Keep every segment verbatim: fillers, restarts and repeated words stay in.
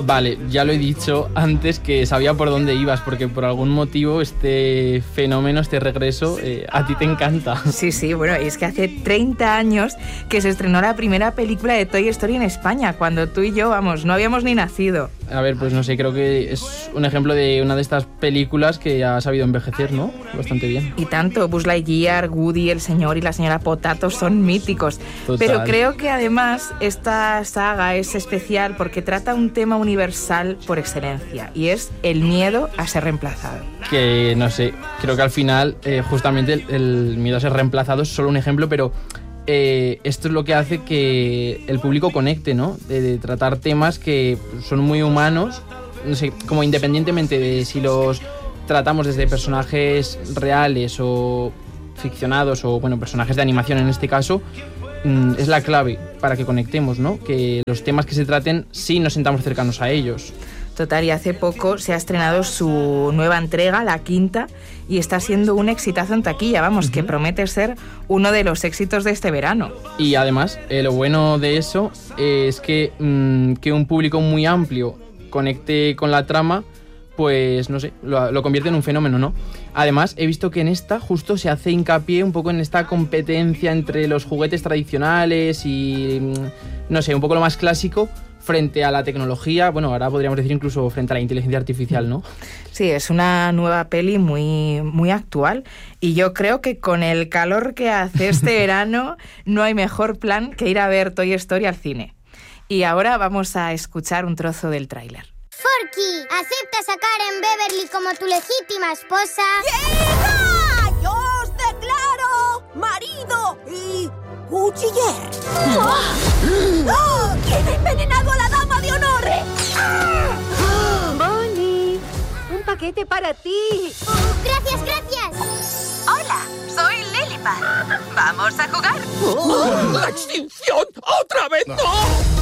Vale, ya lo he dicho antes que sabía por dónde ibas, porque por algún motivo este fenómeno, este regreso, eh, a ti te encanta. Sí, sí, bueno, es que hace treinta años que se estrenó la primera película de Toy Story en España, cuando tú y yo, vamos, no habíamos ni nacido. A ver, pues no sé, creo que es un ejemplo de una de estas películas que ha sabido envejecer, ¿no? Bastante bien. Y tanto, Buzz Lightyear, Woody, el señor y la señora Potato son míticos. Total. Pero creo que además esta saga es especial porque trata un tema universal por excelencia, y es el miedo a ser reemplazado. Que, no sé, creo que al final, eh, justamente el, el miedo a ser reemplazado es solo un ejemplo, pero... Eh, esto es lo que hace que el público conecte, ¿no? De, de tratar temas que son muy humanos, no sé, como independientemente de si los tratamos desde personajes reales o ficcionados o, bueno, personajes de animación en este caso, mmm, es la clave para que conectemos, ¿no? Que los temas que se traten sí nos sintamos cercanos a ellos. Total, y hace poco se ha estrenado su nueva entrega, la quinta, y está siendo un exitazo en taquilla, vamos, uh-huh. que promete ser uno de los éxitos de este verano. Y además, eh, lo bueno de eso es que, mmm, que un público muy amplio conecte con la trama, pues, no sé, lo, lo convierte en un fenómeno, ¿no? Además, he visto que en esta justo se hace hincapié un poco en esta competencia entre los juguetes tradicionales y, no sé, un poco lo más clásico, frente a la tecnología, bueno, ahora podríamos decir incluso frente a la inteligencia artificial, ¿no? Sí, es una nueva peli muy, muy actual, y yo creo que con el calor que hace este verano no hay mejor plan que ir a ver Toy Story al cine. Y ahora vamos a escuchar un trozo del tráiler. Forky, ¿aceptas a Karen Beverly como tu legítima esposa? ¡Hija! ¡Yo os declaro marido y cuchiller! ¡Oh! ¡Oh! ¿Quién ha envenenado a la dama de honor? Bonnie, un paquete para ti. Oh, gracias, gracias. Hola, soy Lilipad. ¿Vamos a jugar? ¡Oh! ¡La extinción! ¡Otra vez no!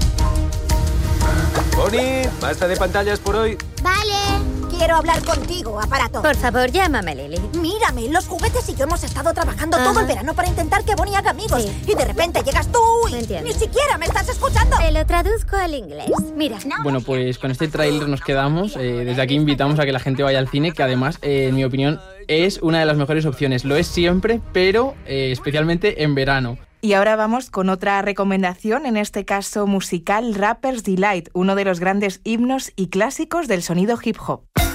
Bonnie, basta de pantallas por hoy. Vale. Quiero hablar contigo, aparato. Por favor, llámame Lily. Mírame, los juguetes y yo hemos estado trabajando Ajá. todo el verano para intentar que Bonnie haga amigos. Sí. Y de repente llegas tú y Entiendo. ni siquiera me estás escuchando. Te lo traduzco al inglés. Mira. Bueno, pues con este tráiler nos quedamos. Eh, desde aquí invitamos a que la gente vaya al cine, que además, eh, en mi opinión, es una de las mejores opciones. Lo es siempre, pero eh, especialmente en verano. Y ahora vamos con otra recomendación, en este caso musical, Rapper's Delight, uno de los grandes himnos y clásicos del sonido hip hop.